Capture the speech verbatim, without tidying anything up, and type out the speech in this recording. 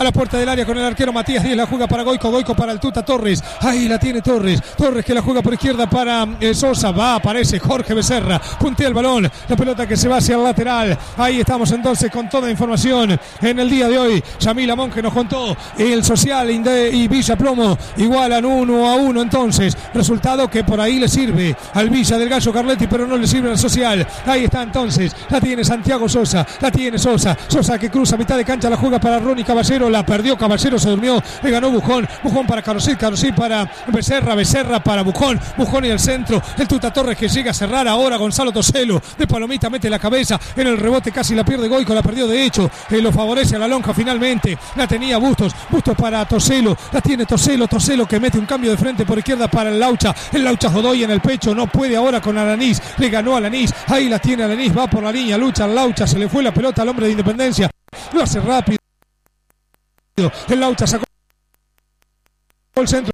a la puerta del área con el arquero Matías Díez, la juega para Goico, Goico para el Tuta Torres, ahí la tiene Torres, Torres que la juega por izquierda para eh, Sosa, va, aparece Jorge Becerra, puntea el balón, la pelota que se va hacia el lateral, ahí estamos entonces con toda información en el día de hoy. Yamila Monge nos contó el Social y Villa Plomo igualan uno a uno, entonces resultado que por ahí le sirve al Villa del Gallo Carletti, pero no le sirve al Social. Ahí está entonces, la tiene Santiago Sosa, la tiene Sosa, Sosa que cruza mitad de cancha, la juega para Ronnie Caballero, la perdió Caballero, se durmió, le ganó Bujón, Bujón para Carosí, Carosí para Becerra, Becerra para Bujón, Bujón y el centro, el Tuta Torres que llega a cerrar ahora Gonzalo Toselo, de Palomita mete la cabeza, en el rebote casi la pierde Goico, la perdió de hecho, eh, lo favorece a la lonja finalmente, la tenía Bustos, Bustos para Toselo, la tiene Toselo, Toselo que mete un cambio de frente por izquierda para el Laucha, el Laucha Godoy en el pecho, no puede ahora con Alanís, le ganó a Alanís, ahí la tiene Alanís, va por la línea, lucha al Laucha, se le fue la pelota al hombre de Independencia, lo hace rápido, el Laucha sacó el centro,